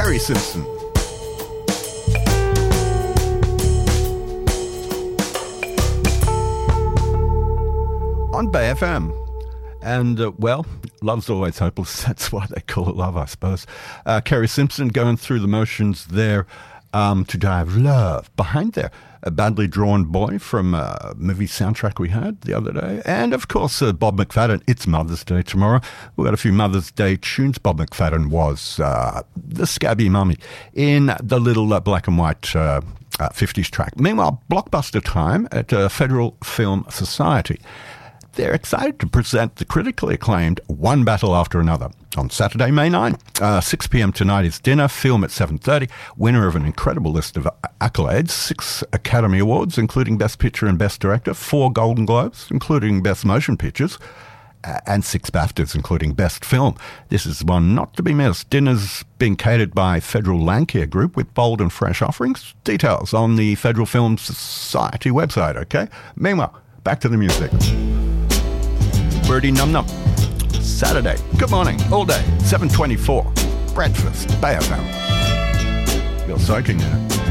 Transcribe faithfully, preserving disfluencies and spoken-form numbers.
Kerry Simpson. On Bay F M. And, uh, well, love's always hopeless. That's why they call it love, I suppose. Uh, Kerry Simpson going through the motions there um, to dive love. Behind there, a badly drawn boy from a movie soundtrack we had the other day. And, of course, uh, Bob McFadden. It's Mother's Day tomorrow. We've got a few Mother's Day tunes. Bob McFadden was uh, the scabby mummy in the little uh, black and white uh, uh, fifties track. Meanwhile, blockbuster time at uh, Federal Film Society. They're excited to present the critically acclaimed One Battle After Another on Saturday, May ninth. Uh, six p.m. tonight is dinner, film at seven thirty. Winner of an incredible list of accolades, six Academy Awards, including Best Picture and Best Director, four Golden Globes, including Best Motion Pictures, uh, and six BAFTAs, including Best Film. This is one not to be missed. Dinner's being catered by Federal Landcare Group with bold and fresh offerings. Details on the Federal Film Society website, okay? Meanwhile, back to the music. Birdie Num Num. Saturday. Good morning. All day. seven twenty-four. Breakfast. Bay F M. You're soaking in it.